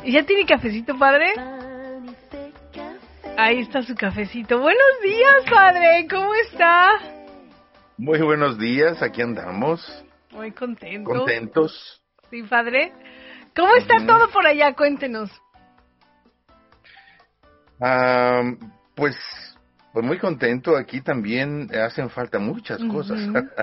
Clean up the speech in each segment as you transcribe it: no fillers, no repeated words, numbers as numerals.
¿Ya tiene cafecito, padre? Ahí está su cafecito. Buenos días, padre. ¿Cómo está? Muy buenos días, aquí andamos. Muy contento. Contentos. Sí, padre. ¿Cómo está todo por allá? Cuéntenos. Pues muy contento. Aquí también hacen falta muchas cosas.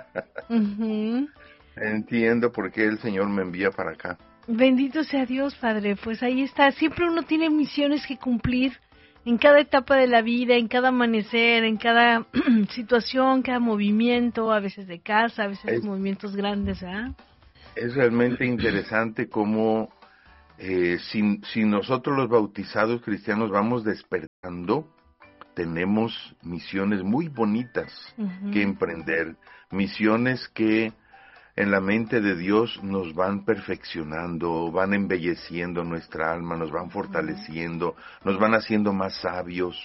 Entiendo por qué el Señor me envía para acá. Bendito sea Dios, padre. Pues ahí está. Siempre uno tiene misiones que cumplir en cada etapa de la vida, en cada amanecer, en cada situación, cada movimiento, a veces de casa, a veces movimientos grandes, ¿ah? Es realmente interesante cómo si nosotros los bautizados cristianos vamos despertando, tenemos misiones muy bonitas que emprender, misiones que en la mente de Dios nos van perfeccionando, van embelleciendo nuestra alma, nos van fortaleciendo, nos van haciendo más sabios,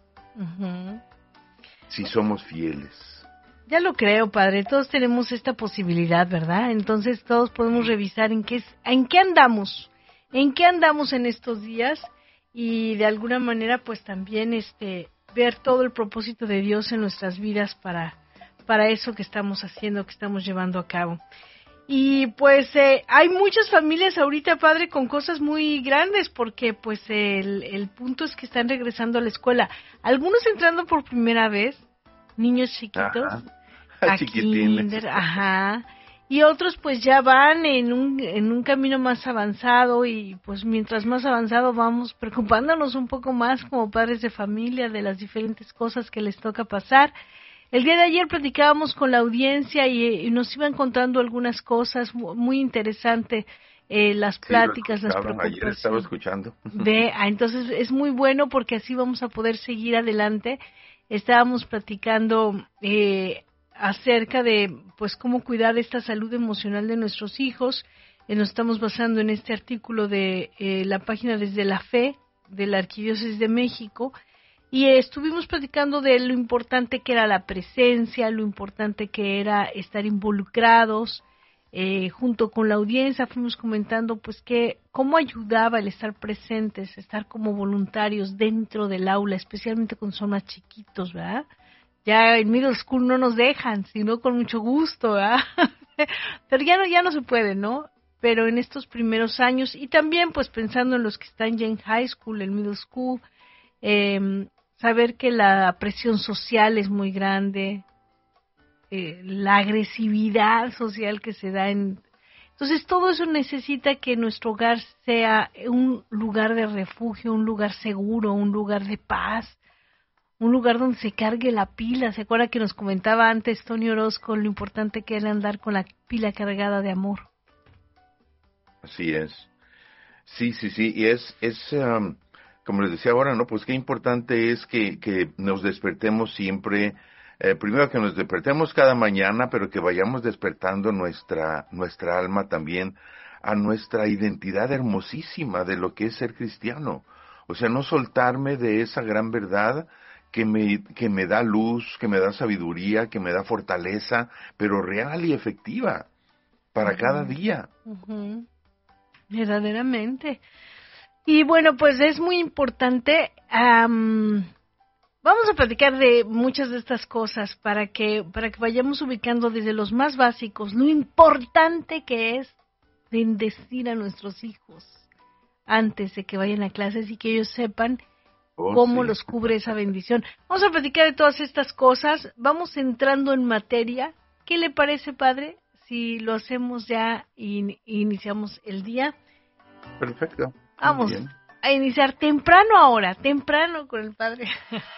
si somos fieles. Ya lo creo, padre, todos tenemos esta posibilidad, ¿verdad? Entonces todos podemos revisar en qué andamos en estos días y de alguna manera pues también ver todo el propósito de Dios en nuestras vidas para eso que estamos haciendo, que estamos llevando a cabo. Y pues hay muchas familias ahorita, padre, con cosas muy grandes, porque pues el punto es que están regresando a la escuela. Algunos entrando por primera vez, niños chiquitos, a kinder, y otros pues ya van en un camino más avanzado y pues mientras más avanzado vamos preocupándonos un poco más como padres de familia de las diferentes cosas que les toca pasar. El día de ayer platicábamos con la audiencia y nos iban contando algunas cosas muy interesantes, las pláticas, las preocupaciones. Ayer estaba escuchando. Entonces es muy bueno porque así vamos a poder seguir adelante. Estábamos platicando acerca de pues cómo cuidar esta salud emocional de nuestros hijos. Nos estamos basando en este artículo de la página Desde la Fe de la Arquidiócesis de México. Y estuvimos platicando de lo importante que era la presencia, lo importante que era estar involucrados, junto con la audiencia fuimos comentando pues que cómo ayudaba el estar presentes, estar como voluntarios dentro del aula, especialmente cuando son más chiquitos, ¿verdad? Ya en middle school no nos dejan, sino con mucho gusto, ¿verdad? Pero ya no se puede, ¿no? Pero en estos primeros años, y también pues pensando en los que están ya en high school, en middle school, saber que la presión social es muy grande, la agresividad social que se da Entonces todo eso necesita que nuestro hogar sea un lugar de refugio, un lugar seguro, un lugar de paz, un lugar donde se cargue la pila. ¿Se acuerda que nos comentaba antes Tony Orozco lo importante que era andar con la pila cargada de amor? Así es. Sí, y es como les decía ahora, ¿no? Pues qué importante es que nos despertemos siempre, primero que nos despertemos cada mañana, pero que vayamos despertando nuestra alma también a nuestra identidad hermosísima de lo que es ser cristiano. O sea, no soltarme de esa gran verdad que me da luz, que me da sabiduría, que me da fortaleza, pero real y efectiva para cada día. Verdaderamente. Y bueno, pues es muy importante, vamos a platicar de muchas de estas cosas para que vayamos ubicando desde los más básicos, lo importante que es bendecir a nuestros hijos antes de que vayan a clases y que ellos sepan cómo los cubre esa bendición. Vamos a platicar de todas estas cosas, vamos entrando en materia. ¿Qué le parece, padre, si lo hacemos ya y iniciamos el día? Perfecto. Vamos a iniciar temprano con el padre.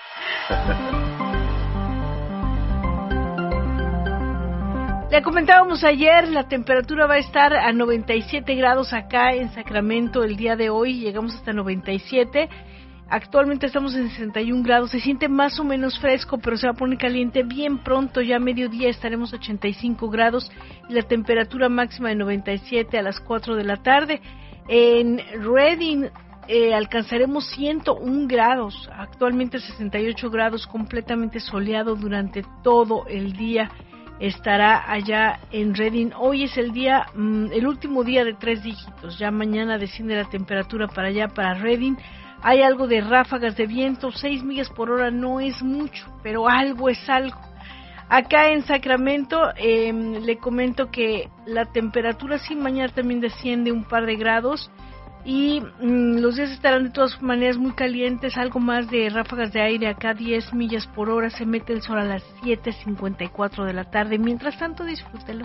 Le comentábamos ayer, la temperatura va a estar a 97 grados acá en Sacramento el día de hoy, llegamos hasta 97. Actualmente estamos en 61 grados, se siente más o menos fresco, pero se va a poner caliente bien pronto, ya a mediodía estaremos a 85 grados y la temperatura máxima de 97 a las 4 de la tarde. En Redding alcanzaremos 101 grados, actualmente 68 grados, completamente soleado durante todo el día. estará allá en Redding. Hoy es el día, el último día de 3 dígitos. Ya mañana desciende la temperatura para allá, para Redding. Hay algo de ráfagas de viento, 6 millas por hora no es mucho, pero algo es algo. Acá en Sacramento le comento que la temperatura sí mañana también desciende un par de grados y los días estarán de todas maneras muy calientes, algo más de ráfagas de aire, acá 10 millas por hora, se mete el sol a las 7:54 de la tarde. Mientras tanto, disfrútelo.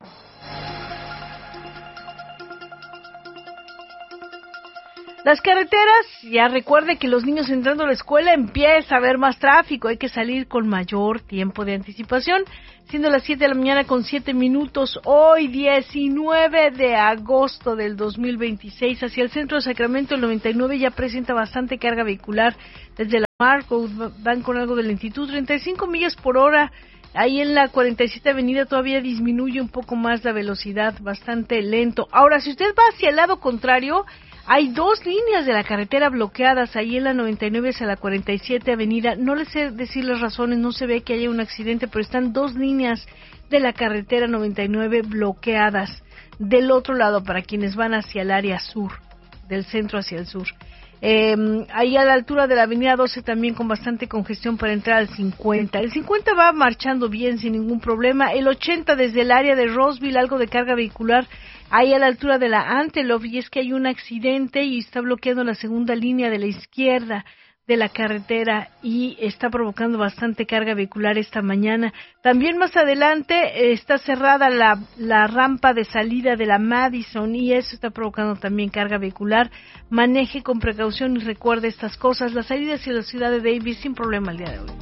Las carreteras, ya recuerde que los niños entrando a la escuela empieza a haber más tráfico, hay que salir con mayor tiempo de anticipación, siendo las 7 de la mañana con 7 minutos, hoy 19 de agosto del 2026, hacia el centro de Sacramento el 99 ya presenta bastante carga vehicular, desde la Marco van con algo de lentitud, 35 millas por hora, ahí en la 47 avenida todavía disminuye un poco más la velocidad, bastante lento. Ahora, si usted va hacia el lado contrario, hay 2 líneas de la carretera bloqueadas, ahí en la 99 hacia la 47 avenida. No les sé decir las razones, no se ve que haya un accidente, pero están 2 líneas de la carretera 99 bloqueadas del otro lado para quienes van hacia el área sur, del centro hacia el sur. Ahí a la altura de la avenida 12 también con bastante congestión para entrar al 50. El 50 va marchando bien sin ningún problema. El 80 desde el área de Roseville, algo de carga vehicular ahí a la altura de la Antelope, y es que hay un accidente y está bloqueando la segunda línea de la izquierda de la carretera y está provocando bastante carga vehicular esta mañana. También más adelante está cerrada la rampa de salida de la Madison y eso está provocando también carga vehicular. Maneje con precaución y recuerde estas cosas. La salida hacia la ciudad de Davis sin problema el día de hoy.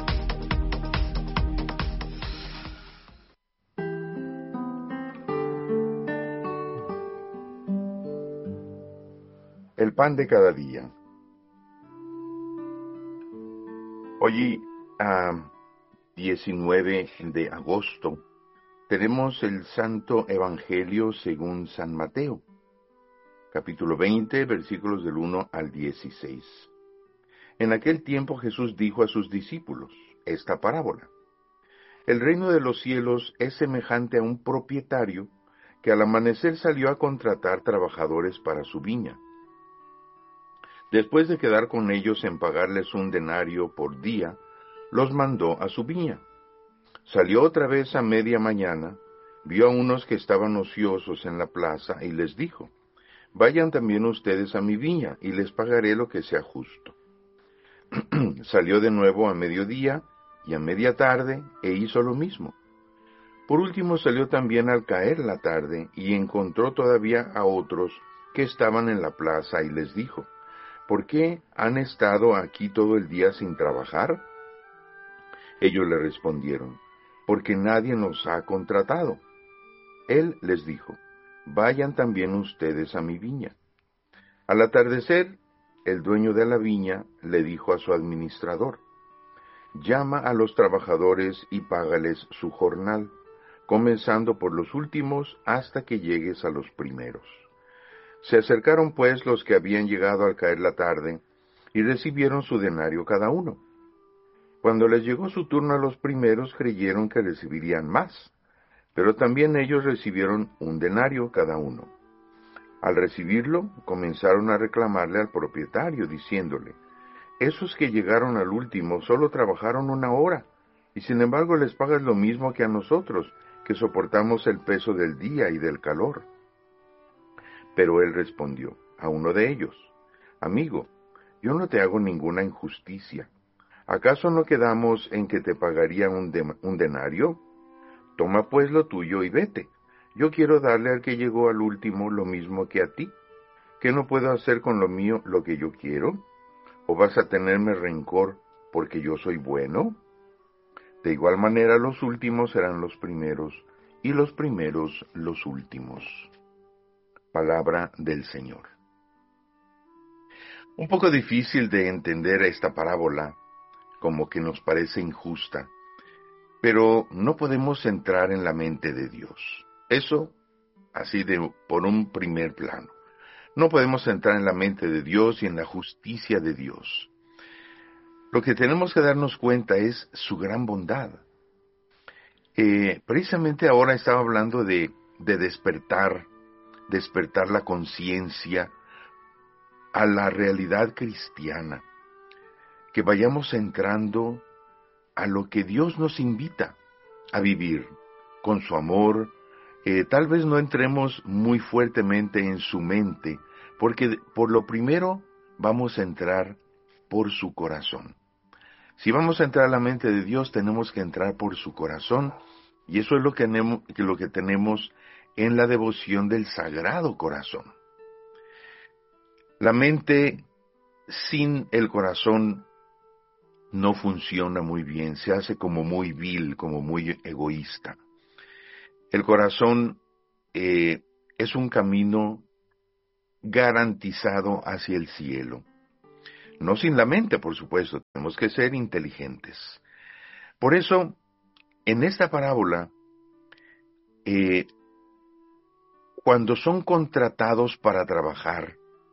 El pan de cada día. Hoy, 19 de agosto, tenemos el Santo Evangelio según San Mateo, capítulo 20, versículos del 1 al 16. En aquel tiempo Jesús dijo a sus discípulos esta parábola. El reino de los cielos es semejante a un propietario que al amanecer salió a contratar trabajadores para su viña. Después de quedar con ellos en pagarles un denario por día, los mandó a su viña. Salió otra vez a media mañana, vio a unos que estaban ociosos en la plaza y les dijo, vayan también ustedes a mi viña y les pagaré lo que sea justo. Salió de nuevo a mediodía y a media tarde e hizo lo mismo. Por último salió también al caer la tarde y encontró todavía a otros que estaban en la plaza y les dijo, ¿por qué han estado aquí todo el día sin trabajar? Ellos le respondieron, porque nadie nos ha contratado. Él les dijo, vayan también ustedes a mi viña. Al atardecer, el dueño de la viña le dijo a su administrador, llama a los trabajadores y págales su jornal, comenzando por los últimos hasta que llegues a los primeros. Se acercaron pues los que habían llegado al caer la tarde, y recibieron su denario cada uno. Cuando les llegó su turno a los primeros, creyeron que recibirían más, pero también ellos recibieron un denario cada uno. Al recibirlo, comenzaron a reclamarle al propietario, diciéndole, esos que llegaron al último solo trabajaron 1 hora, y sin embargo les pagas lo mismo que a nosotros, que soportamos el peso del día y del calor. Pero él respondió a uno de ellos, amigo, yo no te hago ninguna injusticia. ¿Acaso no quedamos en que te pagaría un denario? Toma pues lo tuyo y vete. Yo quiero darle al que llegó al último lo mismo que a ti. ¿Qué no puedo hacer con lo mío lo que yo quiero? ¿O vas a tenerme rencor porque yo soy bueno? De igual manera los últimos serán los primeros, y los primeros los últimos. Palabra del Señor. Un poco difícil de entender esta parábola, como que nos parece injusta, pero no podemos entrar en la mente de Dios. Eso, así por un primer plano. No podemos entrar en la mente de Dios y en la justicia de Dios. Lo que tenemos que darnos cuenta es su gran bondad. Precisamente ahora estaba hablando de despertar la conciencia a la realidad cristiana, que vayamos entrando a lo que Dios nos invita a vivir con su amor. Tal vez no entremos muy fuertemente en su mente, porque por lo primero vamos a entrar por su corazón. Si vamos a entrar a la mente de Dios, tenemos que entrar por su corazón, y eso es lo que tenemos en la devoción del Sagrado Corazón. La mente sin el corazón no funciona muy bien, se hace como muy vil, como muy egoísta. El corazón es un camino garantizado hacia el cielo. No sin la mente, por supuesto, tenemos que ser inteligentes. Por eso, en esta parábola, cuando son contratados para trabajar,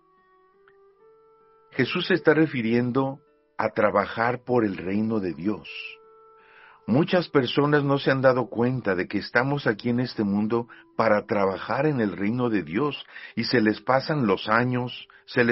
Jesús se está refiriendo a trabajar por el reino de Dios. Muchas personas no se han dado cuenta de que estamos aquí en este mundo para trabajar en el reino de Dios, y se les pasan los años,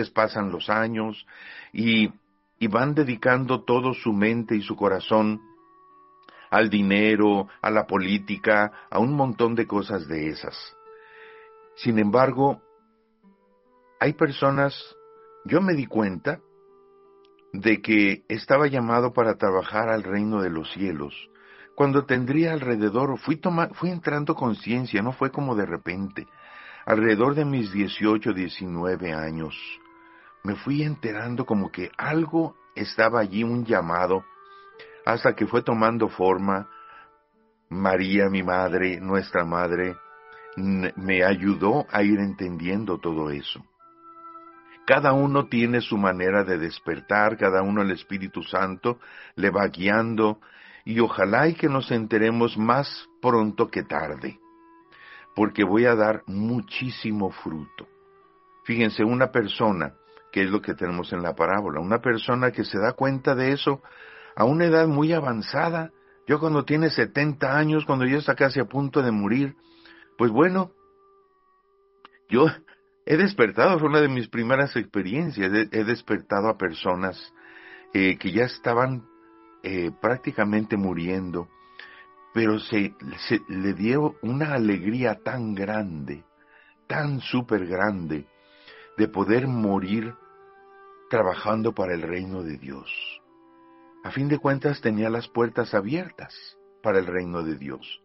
y van dedicando todo su mente y su corazón al dinero, a la política, a un montón de cosas de esas. Sin embargo, hay personas, yo me di cuenta de que estaba llamado para trabajar al reino de los cielos cuando tendría alrededor, fui entrando conciencia, no fue como de repente, alrededor de mis 18, 19 años, me fui enterando como que algo estaba allí, un llamado, hasta que fue tomando forma. María, mi madre, nuestra madre, me ayudó a ir entendiendo todo eso. Cada uno tiene su manera de despertar, cada uno el Espíritu Santo le va guiando, y ojalá y que nos enteremos más pronto que tarde, porque voy a dar muchísimo fruto. Fíjense, una persona, que es lo que tenemos en la parábola, una persona que se da cuenta de eso a una edad muy avanzada. Yo cuando tiene 70 años, cuando ya está casi a punto de morir, pues bueno, yo he despertado, fue una de mis primeras experiencias, he despertado a personas que ya estaban prácticamente muriendo, pero se le dio una alegría tan grande, tan súper grande, de poder morir trabajando para el reino de Dios. A fin de cuentas tenía las puertas abiertas para el reino de Dios.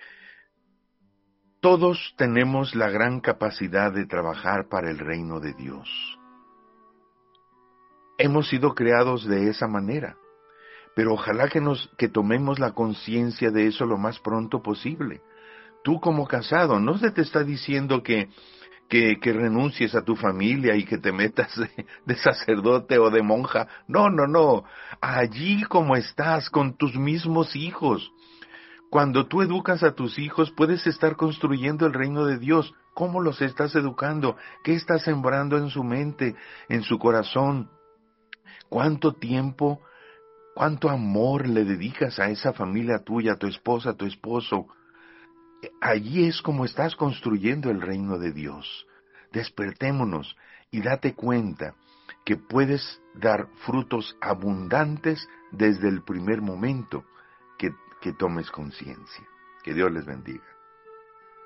Todos tenemos la gran capacidad de trabajar para el reino de Dios. Hemos sido creados de esa manera, pero ojalá que tomemos la conciencia de eso lo más pronto posible. Tú como casado, no se te está diciendo que renuncies a tu familia y que te metas de sacerdote o de monja. No. Allí como estás, con tus mismos hijos. Cuando tú educas a tus hijos, puedes estar construyendo el reino de Dios. ¿Cómo los estás educando? ¿Qué estás sembrando en su mente, en su corazón? ¿Cuánto tiempo, cuánto amor le dedicas a esa familia tuya, a tu esposa, a tu esposo? Allí es como estás construyendo el reino de Dios. Despertémonos y date cuenta que puedes dar frutos abundantes desde el primer momento que tomes conciencia. Que Dios les bendiga.